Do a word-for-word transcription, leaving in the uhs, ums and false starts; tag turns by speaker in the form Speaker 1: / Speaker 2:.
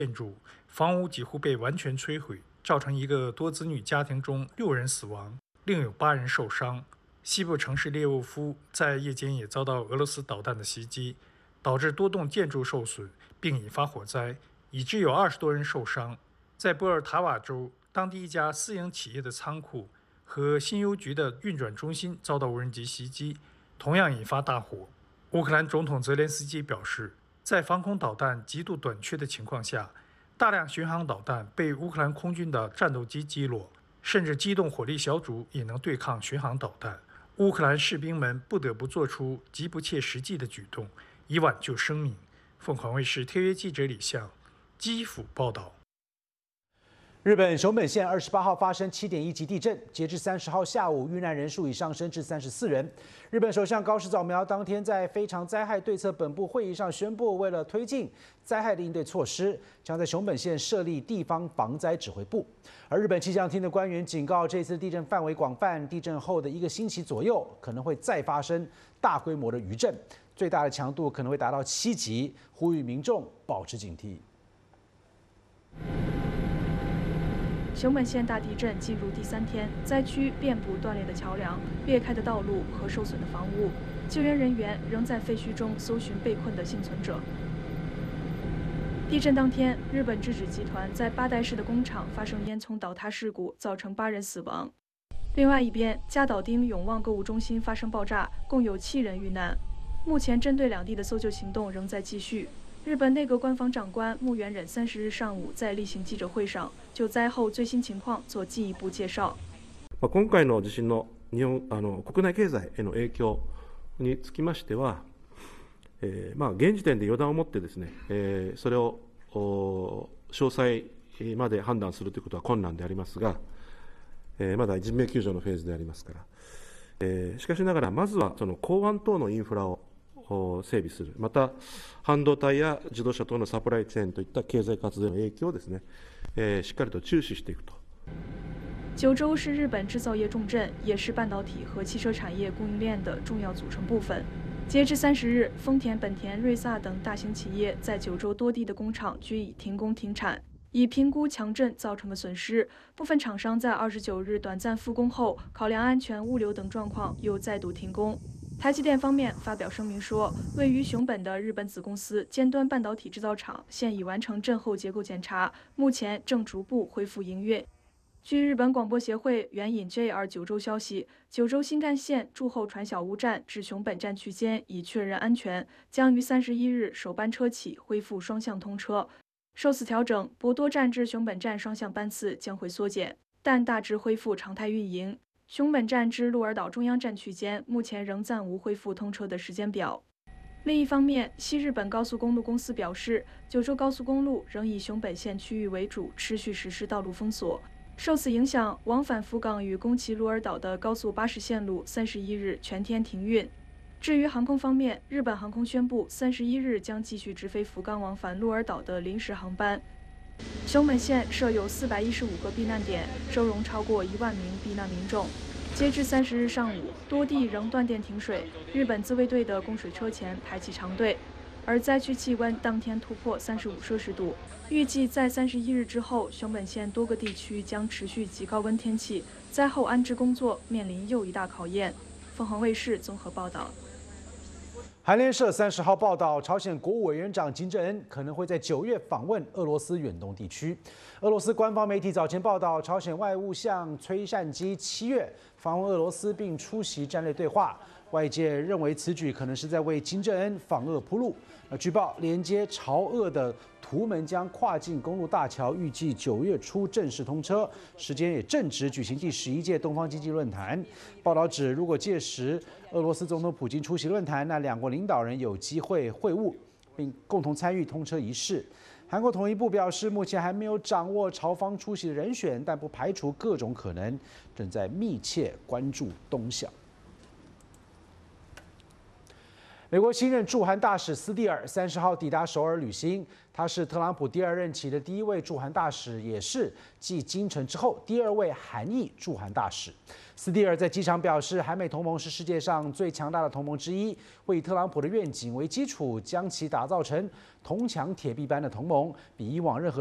Speaker 1: 建筑，房屋几乎被完全摧毁，造成一个多子女家庭中六人死亡，另有八人受伤。西部城市列沃夫在夜间也遭到俄罗斯导弹的袭击，导致多栋建筑受损，并引发火灾，已知有二十多人受伤。在波尔塔瓦州，当地一家私营企业的仓库和信邮局的运转中心遭到无人机袭击，同样引发大火。乌克兰总统泽连斯基表示，在防空导弹极度短缺的情况下，大量巡航导弹被乌克兰空军的战斗机击落，甚至机动火力小组也能对抗巡航导弹。乌克兰士兵们不得不做出极不切实际的举动，以挽救生命。凤凰卫视特约记者李相基辅报道。
Speaker 2: 日本熊本县二十八号发生七点一级地震，截至三十号下午，遇难人数已上升至三十四人。日本首相高市早苗当天在非常灾害对策本部会议上宣布，为了推进灾害的应对措施，将在熊本县设立地方防灾指挥部。而日本气象厅的官员警告，这次地震范围广泛，地震后的一个星期左右可能会再发生大规模的余震，最大的强度可能会达到七级，呼吁民众保持警惕。
Speaker 3: 熊本县大地震进入第三天，灾区遍布断裂的桥梁、裂开的道路和受损的房屋，救援人员仍在废墟中搜寻被困的幸存者。地震当天，日本制纸集团在八代市的工厂发生烟囱倒塌事故，造成八人死亡。另外一边，加岛町永旺购物中心发生爆炸，共有七人遇难。目前，针对两地的搜救行动仍在继续。日本内阁官房长官木原忍三十日上午在例行记者会上就灾后最新情况做进一步介绍。
Speaker 4: 今回の地震の日本あの国内経済への影響につきましては、えー、まあ現時点で予断を持ってですね、えー、それを詳細まで判断するということは困難でありますが、えー、まだ人命救助のフェーズでありますから、えー、しかしながらまずはその港湾等のインフラを整備する、また半導体や自動車等のサプライチェーンといった経済活動の影響をですね、えー、しっかりと注視していくと。
Speaker 3: 九州是日本制造业重镇，也是半导体和汽车产业供应链的重要组成部分。截至三十日，丰田、本田、瑞萨等大型企业在九州多地的工厂均已停工停产。以评估强震造成的损失，部分厂商在二十九日短暂复工后，考量安全、物流等状况，又再度停工。台积电方面发表声明说，位于熊本的日本子公司尖端半导体制造厂现已完成震后结构检查，目前正逐步恢复营运。据日本广播协会援引 J R 九州消息，九州新干线驻后船小屋站至熊本站区间已确认安全，将于三十一日首班车起恢复双向通车。受此调整，博多站至熊本站双向班次将会缩减，但大致恢复常态运营。熊本站至鹿儿岛中央站区间目前仍暂无恢复通车的时间表。另一方面，西日本高速公路公司表示，九州高速公路仍以熊本县区域为主，持续实施道路封锁。受此影响，往返福冈与宫崎鹿儿岛的高速巴士线路三十一日全天停运。至于航空方面，日本航空宣布，三十一日将继续直飞福冈往返鹿儿岛的临时航班。熊本县设有四百一十五个避难点，收容超过一万名避难民众。截至三十日上午，多地仍断电停水，日本自卫队的供水车前排起长队。而灾区气温当天突破三十五摄氏度，预计在三十一日之后，熊本县多个地区将持续极高温天气，灾后安置工作面临又一大考验。凤凰卫视综合报道。
Speaker 2: 韩联社三十号报道，朝鲜国务委员长金正恩可能会在九月访问俄罗斯远东地区。俄罗斯官方媒体早前报道，朝鲜外务相崔善基七月访问俄罗斯并出席战略对话，外界认为此举可能是在为金正恩访俄铺路。呃，据报，连接朝俄的图门江跨境公路大桥预计九月初正式通车，时间也正值举行第十一届东方经济论坛。报道指，如果届时俄罗斯总统普京出席论坛，那两国领导人有机会会晤，并共同参与通车仪式。韩国统一部表示，目前还没有掌握朝方出席的人选，但不排除各种可能，正在密切关注动向。 美国新任驻韩大使斯蒂尔三十号抵达首尔履新，他是特朗普第二任期的第一位驻韩大使，也是继金城之后第二位韩裔驻韩大使。斯蒂尔在机场表示，韩美同盟是世界上最强大的同盟之一，会以特朗普的愿景为基础，将其打造成铜墙铁壁般的同盟，比以往任何